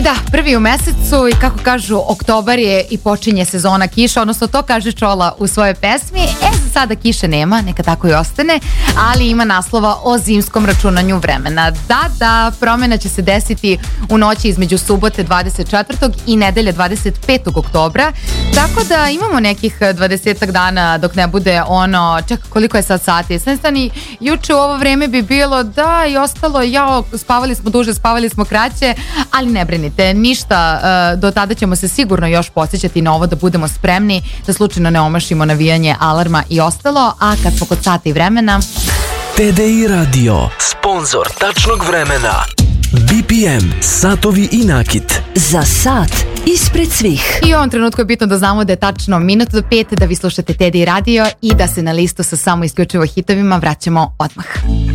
da, prvi u mesecu i kako kažu, oktobar je i počinje sezona kiša, odnosno to kaže Čola u svojoj pesmi. Za sada kiše nema, neka tako i ostane, ali ima naslova o zimskom računanju vremena. Da, promjena će se desiti u noći između subote 24. i nedelje 25. oktobra, tako da imamo nekih 20 dana dok ne bude ono, čekaj, koliko je sad sati? Stani, juče u ovo vreme bi bilo da i ostalo, spavali smo duže, spavali smo kraće, ali ne brinite, ništa, do tada ćemo se sigurno još podsjećati na ovo da budemo spremni, da slučajno ne omašimo navijanje alarma i ostalo, a kad smo kod sata i vremena... TDI Radio, sponzor tačnog vremena. BPM, satovi i nakit. Za sat ispred svih. I u ovom trenutku je bitno da znamo da je tačno minut do 5 da vi slušate TDI Radio i da se na listu sa samo isključivo hitovima vraćamo odmah.